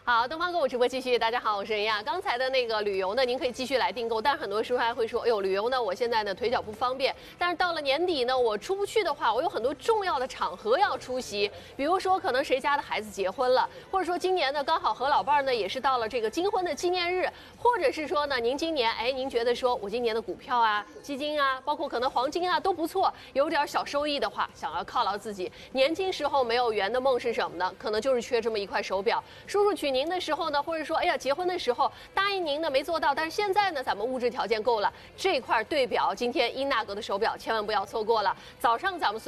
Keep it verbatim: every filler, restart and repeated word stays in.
好，东方购物直播继续。大家好，我是任亚。刚才的那个旅游呢，您可以继续来订购，但是很多时候还会说，哎呦，旅游呢，我现在呢腿脚不方便，但是到了年底呢，我出不去的话，我有很多重要的场合要出席，比如说可能谁家的孩子结婚了，或者说今年呢刚好和老伴儿呢也是到了这个金婚的纪念日，或者是说呢您今年哎您觉得说我今年的股票啊、基金啊，包括可能黄金啊都不错，有点小收益的话，想要犒劳自己，年轻时候没有圆的梦是什么呢？可能就是缺这么一块手表。叔叔娶您的时候呢，或者说哎呀结婚的时候答应您呢没做到，但是现在呢咱们物质条件够了，这块对表今天英纳格的手表千万不要错过了。早上咱们